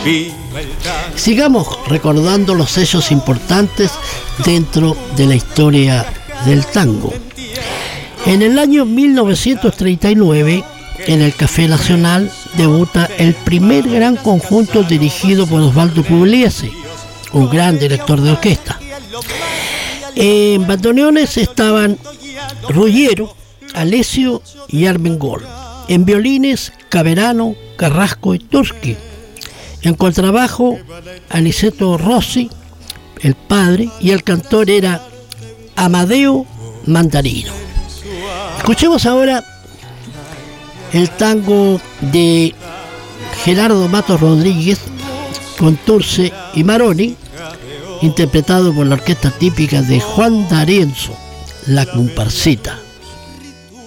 Sigamos recordando los hechos importantes dentro de la historia del tango. En el año 1939, en el Café Nacional, debuta el primer gran conjunto dirigido por Osvaldo Pugliese, un gran director de orquesta. En bandoneones estaban Ruggiero, Alessio y Armengol. En violines, Camerano, Carrasco y Turski. En contrabajo, Aniceto Rossi, el padre, y el cantor era Amadeo Mandarino. Escuchemos ahora el tango de Gerardo Matos Rodríguez con Turce y Maroni, interpretado por la orquesta típica de Juan D'Arienzo, La Comparsita.